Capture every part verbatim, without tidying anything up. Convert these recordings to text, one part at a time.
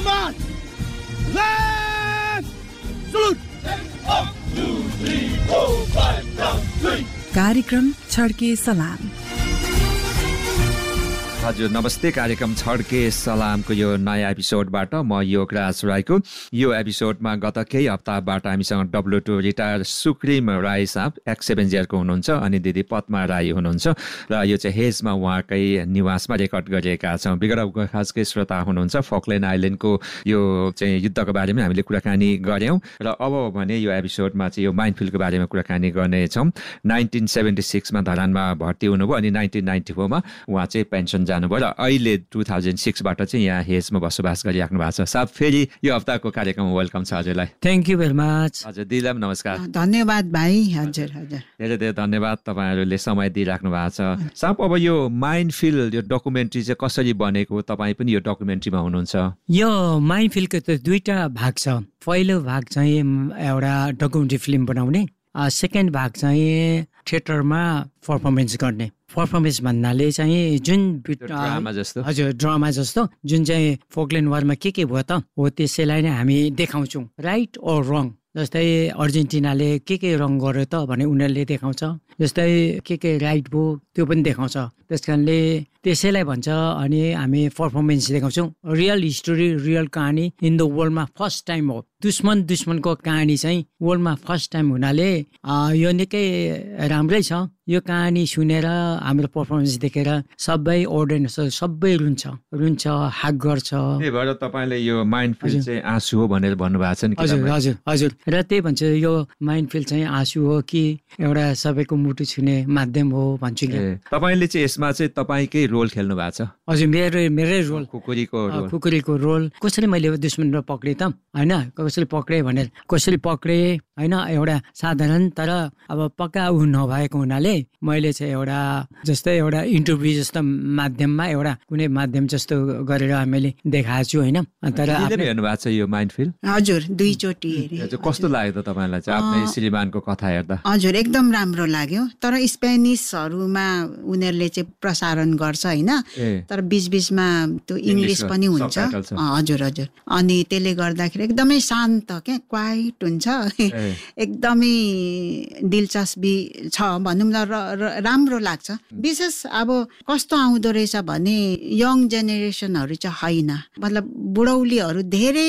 march! Left! Salute! One, two, three, four, five, down, three. कार्यक्रम छड्के सलाम। हजुर नमस्ते। कार्यक्रम छड्के सलामको यो नयाँ एपिसोडबाट म योगराज राईको यो एपिसोडमा गत केही हप्ताबाट हामीसँग डब्लु टू रिटायर सुक्रिम राई साहब एक्स सेभेन जियरको हुनुहुन्छ अनि दिदी पद्मा राई हुनुहुन्छ र यो चाहिँ हेजमा उहाँकै निवासमा रेकर्ड गरिएका छौँ। विगत गोर्खाजकै श्रोता हुनुहुन्छ। फकल्यान्ड आइल्यान्डको यो चाहिँ युद्धको बारेमा हामीले कुराकानी गऱ्यौँ र अब भने यो एपिसोडमा चाहिँ यो माइन्डफिल्डको बारेमा कुराकानी गर्नेछौँ। नाइन्टिन सेभेन्टी सिक्समा धरानमा भर्ती हुनुभयो अनि नाइन्टिन नाइन्टी फोरमा उहाँ चाहिँ पेन्सन जानुभयो र अहिले टु थाउजन्ड सिक्सबाट चाहिँ यहाँ हेजमा बसोबास गरिराख्नु भएको छ। साहब फेरि यो हप्ताको कार्यक्रम वेलकम छ हजुरलाई। Thank you very much. हजुर दिदीलाई पनि नमस्कार। धन्यवाद भाइ। हजुर हजुर धेरै धेरै धन्यवाद तपाईँहरूले समय दिइराख्नु भएको छ। साहब अब यो माइन्डफिल्ड यो डकुमेन्ट्री चाहिँ कसरी बनेको, तपाईँ पनि यो डकुमेन्ट्रीमा हुनुहुन्छ। यो माइन्डफिल्डको त दुईटा भाग छ। पहिलो भाग चाहिँ एउटा डकुमेन्ट्री फिल्म बनाउने, सेकेन्ड भाग चाहिँ थिएटरमा पर्फर्मेन्स गर्ने। पर्फर्मेन्स भन्नाले चाहिँ जुन ड्रामा जस्तो हजुर ड्रामा जस्तो जुन चाहिँ फोकल्यान्ड वारमा के के भयो त हो त्यसैलाई नै हामी देखाउँछौँ, राइट ओर रङ। जस्तै अर्जेन्टिनाले के के रङ गर्यो त भने उनीहरूले देखाउँछ, जस्तै के के राइट भयो त्यो पनि देखाउँछ। त्यस कारणले त्यसैलाई भन्छ अनि हामी पर्फर्मेन्स देखाउँछौँ। रियल हिस्टोरी, रियल कहानी इन द वर्ल्डमा फर्स्ट टाइम हो। दुश्मन दुश्मनको कहानी चाहिँ वर्ल्डमा फर्स्ट टाइम हुनाले यो निकै राम्रै छ। यो कहानी सुनेर हाम्रो पर्फर्मेन्स देखेर सबै ऑडियन्स सबै रुन्छ रुन्छ हाक गर्छ। त्यही भएर तपाईँले यो माइन्डफिल्ड चाहिँ आँसु हो भनेर भन्नुभएको छ नि। हजुर हजुर हजुर र त्यही भन्छ यो माइन्डफिल्ड चाहिँ आँसु हो कि एउटा सबैको मुटु छुने माध्यम हो भन्छु कि। तपाईँले चाहिँ यसमा चाहिँ तपाईँकै रोल खेल्नु भएको छ। हजुर मेरो मेरै रोल कुकुरीको रोल। कुकुरीको रोल कसरी मैले दुश्मन पक्रेँ त होइन, कसरी पक्रेँ भनेर कसरी पक्रेँ होइन, एउटा साधारण तर अब पक्का ऊ नभएको हुनाले मैले चाहिँ एउटा जस्तै एउटा इन्टरभ्यू जस्तो माध्यममा एउटा कुनै माध्यम जस्तो गरेर मैले देखाएको छु होइन। तर हेर्नु भएको छ यो माइन्डफिल्ड? हजुर दुईचोटि हेरेँ। कस्तो लाग्यो त तपाईँलाई चाहिँ आफ्नै श्रीमानको कथा हेर्दा? हजुर एकदम राम्रो लाग्यो। तर स्पेनिसहरूमा उनीहरूले चाहिँ प्रसारण गर्छ होइन, तर बिचबिचमा त्यो इङ्ग्लिस पनि हुन्छ। हजुर हजुर अनि त्यसले गर्दाखेरि एकदमै शान्त क्या क्वाइट हुन्छ, एकदमै दिलचस्पी छ भनौँ न, राम्रो लाग्छ। विशेष अब कस्तो आउँदो रहेछ भने यङ जेनेरेसनहरू चाहिँ होइन, मतलब बुढौलीहरू धेरै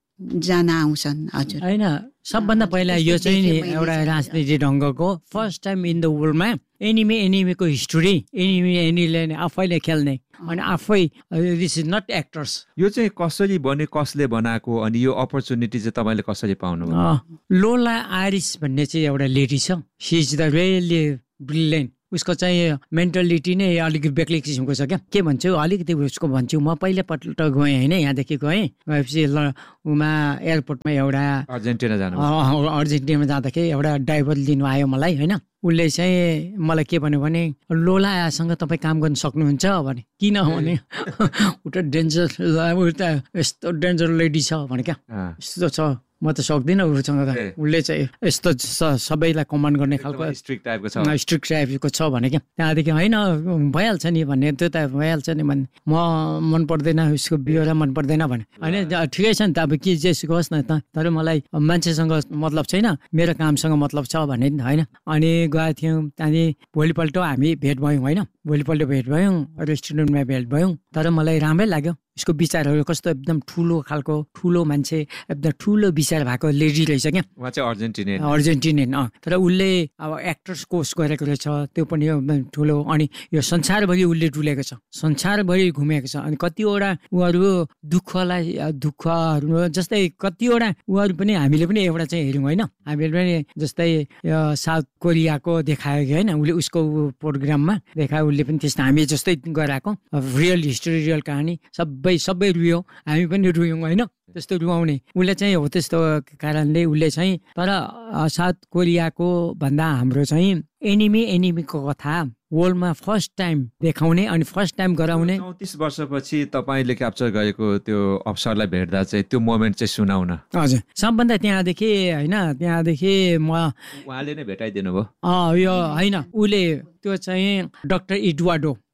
जना आउँछन्। हजुर होइन सबभन्दा पहिला यो चाहिँ नि एउटा राजनीति ढङ्गको फर्स्ट टाइम इन द वर्ल्डमा एनिमी एनिमीको हिस्ट्री एनिमी एनिमीले आफैले खेल्ने अनि आफै दिस इज नट एक्टर्स। यो चाहिँ कसरी बने, कसले बनाएको अनि यो अपर्च्युनिटी चाहिँ तपाईँले कसरी पाउनु? लोला आइरिस भन्ने चाहिँ एउटा लेडी छ, C is the really brilliant. उसको चाहिँ मेन्टालिटी नै अलिकति बेग्लै किसिमको छ क्या। के भन्छु अलिकति उसको भन्छु म पहिलोपल्ट गएँ होइन, यहाँदेखि गएँ, गएपछि ल उमा एयरपोर्टमा एउटा अर्जेन्टिना जानु अर्जेन्टिनामा जाँदाखेरि एउटा ड्राइभर लिनु आयो मलाई होइन। उसले चाहिँ मलाई के भन्यो भने लोलासँग तपाईँ काम गर्न सक्नुहुन्छ भने। किनभने ऊ त डेन्जर उता यस्तो डेन्जर लेडी छ भने क्या, यस्तो छ म त सक्दिनँ उसँग त। उसले चाहिँ यस्तो सबैलाई कमान्ड गर्ने खालको स्ट्रिक्ट टाइपको छ स्ट्रिक्ट टाइपको छ भने क्या। त्यहाँदेखि होइन भइहाल्छ नि भन्ने, त्यो त भइहाल्छ नि भन्ने, म मन पर्दैन उसको बिहोरा मन पर्दैन भने। होइन ठिकै छ नि त, अब के जेसुको होस् न त, तर मलाई मान्छेसँग मतलब छैन, मेरो कामसँग मतलब छ भने होइन। अनि गएको थियौँ त्यहाँदेखि भोलिपल्ट हामी भेट भयौँ होइन, भोलिपल्ट भेट भयौँ रेस्टुरेन्टमा भेट भयौँ। तर मलाई राम्रै लाग्यो उसको विचारहरू, कस्तो एकदम ठुलो खालको ठुलो मान्छे, एकदम ठुलो विचार भएको लेडी रहेछ क्या। उहाँ चाहिँ अर्जेन्टिनियन अर्जेन्टिनियन अँ तर उसले अब एक्टर्स कोर्स गरेको रहेछ, त्यो पनि एकदम ठुलो। अनि यो संसारभरि उसले डुलेको छ, संसारभरि घुमेको छ। अनि कतिवटा उहरू दुःखलाई दुःखहरू जस्तै कतिवटा उहरू पनि हामीले पनि एउटा चाहिँ हेऱ्यौँ होइन, हामीले पनि जस्तै साउथ कोरियाको देखायो कि होइन, उसले उसको प्रोग्राममा देखायो, उसले पनि त्यस्तो हामी जस्तै गराएको रियल हिस्ट्री रियल कहानी सबै सबै रुयौँ, हामी पनि रुयौँ होइन। त्यस्तो रुवाउने उसले चाहिँ हो। त्यस्तो कारणले उसले चाहिँ तर साउथ कोरियाको भन्दा हाम्रो चाहिँ एनिमी एनिमीको कथा वर्ल्डमा फर्स्ट टाइम देखाउने अनि फर्स्ट टाइम गराउने। चौतिस वर्षपछि तपाईँले क्याप्चर गरेको त्यो अवसरलाई भेट्दा चाहिँ त्यो मोमेन्ट चाहिँ सुनाउन। हजुर सबभन्दा त्यहाँदेखि होइन, त्यहाँदेखि म उहाँले नै भेटाइदिनु भयो? अँ यो होइन, उसले त्यो चाहिँ डाक्टर एडुवार्डो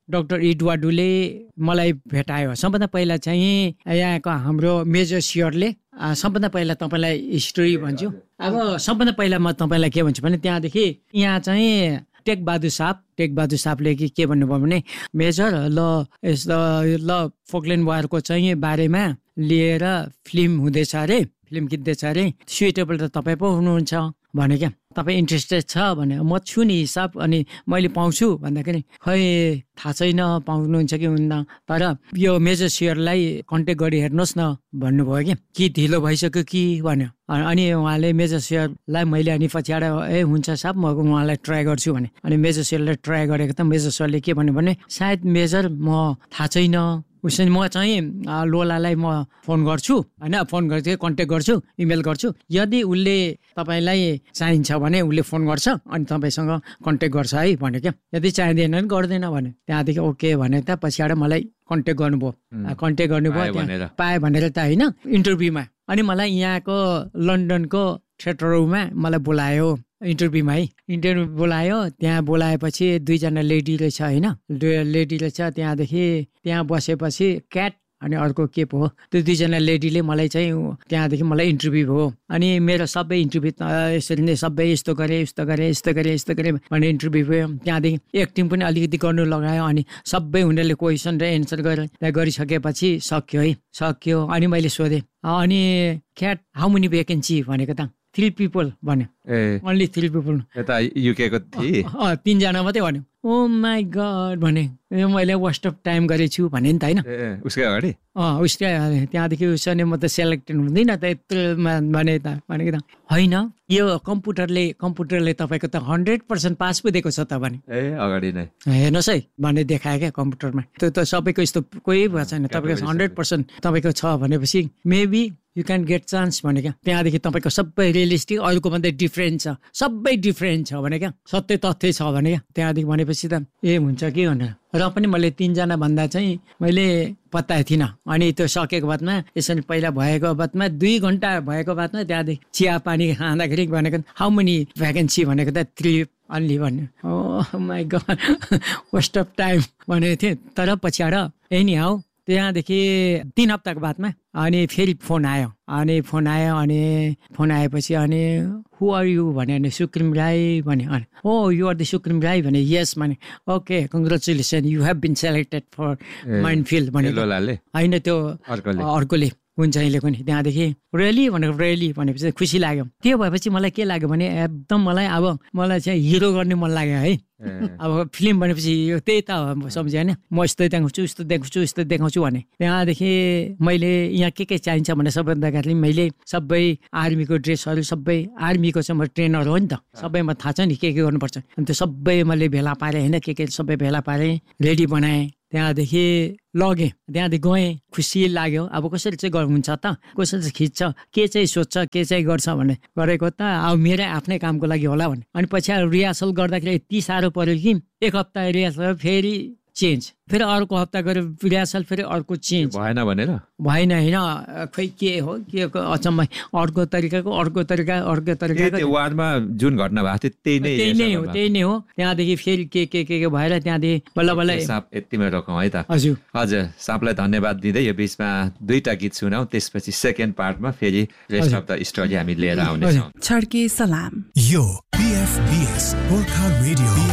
डाक्टर इडवार्डोले मलाई भेटायो। सबभन्दा पहिला चाहिँ यहाँको हाम्रो मेजर सियरले सबभन्दा पहिला तपाईँलाई हिस्ट्री भन्छु। अब सबभन्दा पहिला म तपाईँलाई के भन्छु भने त्यहाँदेखि यहाँ चाहिँ टेक बहादुर साहब टेक बहादुर साहबले कि के भन्नुभयो भने मेजर ल यस ल फोकल्यान्ड वारको चाहिँ बारेमा लिएर फिल्म हुँदैछ अरे, फिल्म किन्दैछ अरे, सुइटेबल त तपाईँ पो हुनुहुन्छ भने क्या, तपाईँ इन्ट्रेस्टेड छ भने म छु नि हिसाब, अनि मैले पाउँछु भन्दाखेरि खै थाहा छैन पाउनुहुन्छ कि हुन्न, तर यो मेजर सेयरलाई कन्ट्याक्ट गरी हेर्नुहोस् न भन्नुभयो कि कि ढिलो भइसक्यो कि भन्यो। अनि उहाँले मेजर सेयरलाई मैले अनि पछाडि ए हुन्छ साहब म उहाँलाई ट्राई गर्छु भने, अनि मेजर सेयरलाई ट्राई गरेको त मेजर सेयरले के भन्यो भने सायद मेजर म थाहा छैन, उसले म चाहिँ लोलालाई म फोन गर्छु होइन, फोन गर्छु कन्ट्याक्ट गर्छु इमेल गर्छु, यदि उसले तपाईँलाई चाहिन्छ भने उसले फोन गर्छ अनि तपाईँसँग कन्ट्याक्ट गर्छ है भन्यो क्या, यदि चाहिँदैन भने गर्दैन भने। त्यहाँदेखि ओके भने त पछाडि मलाई कन्ट्याक्ट गर्नुभयो, कन्ट्याक्ट गर्नुभयो पाएँ भनेर त होइन इन्टरभ्यूमा। अनि मलाई यहाँको लन्डनको थिएटरमा मलाई बोलायो इन्टरभ्यूमा है, इन्टरभ्यू बोलायो। त्यहाँ बोलाएपछि दुईजना लेडी रहेछ होइन, लेडी रहेछ। त्यहाँदेखि त्यहाँ बसेपछि क्याट अनि अर्को के पो हो, त्यो दुईजना लेडीले मलाई चाहिँ त्यहाँदेखि मलाई इन्टरभ्यू भयो। अनि मेरो सबै इन्टरभ्यू यसरी नै सबै यस्तो गरेँ यस्तो गरेँ यस्तो गरेँ यस्तो गरेँ भने इन्टरभ्यू भयो। त्यहाँदेखि एक्टिङ पनि अलिकति गर्नु लगायो, अनि सबै उनीहरूले क्वेसन र एन्सर गरेर गरिसकेपछि सक्यो है, सक्यो। अनि मैले सोधेँ अनि क्याट हाउ मेनी भ्याकेन्सी भनेको त थ्री पिपल भन्यो, ओन्ली थ्री पिपल। यता युकेको थिए तिनजना मात्रै भन्यो। ओ माई गड भने मैले वेस्ट अफ टाइम गरेछु भने नि त होइन, उसकै अगाडि अँ उसकै त्यहाँदेखि उसले म त सेलेक्टेड हुँदैन त यत्रोमा भने त भनेको त होइन, यो कम्प्युटरले कम्प्युटरले तपाईँको त हन्ड्रेड पर्सेन्ट पास पो दिएको छ त भने ए अगाडि नै हेर्नुहोस् है भने देखायो क्या कम्प्युटरमा। त्यो त सबैको यस्तो कोही भएको छैन, तपाईँको हन्ड्रेड पर्सेन्ट तपाईँको छ भनेपछि maybe you can get chance भने क्या। त्यहाँदेखि तपाईँको सबै रियलिस्टिक अरूको भन्दा डिफ्रेन्ट छ, सबै डिफ्रेन्ट छ भने क्या, सत्य तथ्य छ भने क्या। त्यहाँदेखि भनेपछि त ए हुन्छ कि भनेर र पनि मैले तिनजना भन्दा चाहिँ मैले पत्ताएको थिइनँ। अनि त्यो सकेको बादमा यसरी पहिला भएको बादमा दुई घन्टा भएको बादमा त्यहाँदेखि चिया पानी खाँदाखेरि भनेको हाउ मेनी भ्याकेन्सी भनेको त थ्री अन्ली भन्यो। ओ my God West of time भनेको थिएँ। तर पछाडि एनी हाउ त्यहाँदेखि तिन हप्ताको बादमा अनि फेरि फोन आयो, अनि फोन आयो अनि फोन आएपछि अनि हु आर यु भन्यो भने सुक्रिम राई भन्यो। अनि ओ यु आर द सुक्रिम राई भने यस भने okay congratulation you have been selected for माइन्डफिल्ड भने होइन त्यो अर्कोले हुन्छ अहिले पनि। त्यहाँदेखि रेली भनेको रेली भनेपछि खुसी लाग्यो। त्यो भएपछि मलाई के लाग्यो भने एकदम मलाई अब मलाई चाहिँ हिरो गर्ने मन लाग्यो है। अब फिल्म भनेपछि यो त्यही त सम्झ्यो होइन, म यस्तो देखाउँछु यस्तो देखाउँछु यस्तो देखाउँछु भने। त्यहाँदेखि मैले यहाँ के के चाहिन्छ भने सबैभन्दाखेरि मैले सबै आर्मीको ड्रेसहरू सबै आर्मीको चाहिँ म ट्रेनर हो नि त, सबैमा थाहा छ नि के के गर्नुपर्छ। अनि त्यो सबै मैले भेला पारेँ होइन, के के सबै भेला पारेँ रेडी बनाएँ। त्यहाँदेखि लगेँ, त्यहाँदेखि गएँ, खुसी लाग्यो। अब कसरी चाहिँ गर्नुहुन्छ त, कसरी चाहिँ खिच्छ, के चाहिँ सोध्छ, के चाहिँ गर्छ भने गरेको त अब मेरै आफ्नै कामको लागि होला भने। अनि पछि रिहर्सल गर्दाखेरि यति साह्रो पऱ्यो कि एक हप्ता रिहर्सल फेरि चेन्ज, फेरि अर्को हप्ता गऱ्यो रिहर्सल फेरि अर्को चेन्ज भएन भनेर भएन होइन, खै के हो के अचम्म अर्को तरिकाको अर्को तरिका अर्को तरिकाको वारमा जुन घटना भएको थियो त्यही नै त्यही नै हो त्यही नै हो। त्यहाँदेखि फेरि के के के के भएर त्यहाँदेखि बल्ल बल्ल साप यतिमै रकौँ है त। हजुर हजुर सापलाई धन्यवाद दिँदै यो बिचमा दुईटा गीत सुनाऊ, त्यसपछि सेकेन्ड पार्टमा फेरि रेस्ट अफ द स्टोरी हामी लिएर आउनेछौँ। छड्के सलाम। यो पीएफबीएस गोर्खा रेडियो